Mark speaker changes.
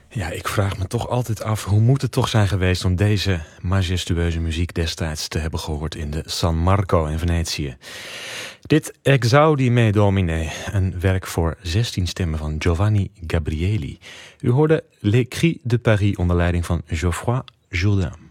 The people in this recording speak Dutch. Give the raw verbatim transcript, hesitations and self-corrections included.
Speaker 1: Ja, ik vraag me toch altijd af, hoe moet het toch zijn geweest om deze majestueuze muziek destijds te hebben gehoord in de San Marco in Venetië. Dit Exaudi me Domine, een werk voor zestien stemmen van Giovanni Gabrieli. U hoorde Les Cris de Paris onder leiding van Geoffroy Jourdain.